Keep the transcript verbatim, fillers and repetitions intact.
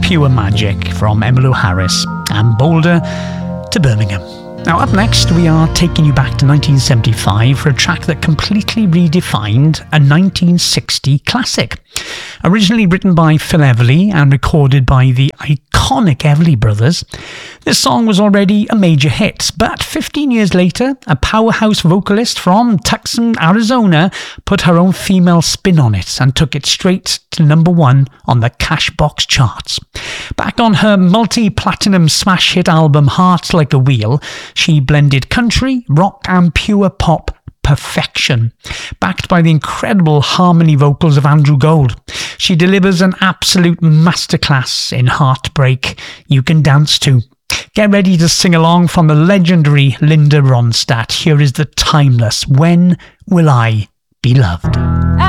Pure Magic from Emmylou Harris and Boulder to Birmingham. Now up next we are taking you back to nineteen seventy-five for a track that completely redefined a nineteen sixty classic. Originally written by Phil Everly and recorded by the iconic Everly Brothers, this song was already a major hit, but fifteen years later, a powerhouse vocalist from Tucson, Arizona, put her own female spin on it and took it straight to number one on the Cashbox charts. Back on her multi-platinum smash hit album Hearts Like a Wheel, she blended country, rock and pure pop perfection. Backed by the incredible harmony vocals of Andrew Gold, she delivers an absolute masterclass in Heartbreak You Can Dance To. Get ready to sing along from the legendary Linda Ronstadt. Here is the timeless When Will I Be Loved?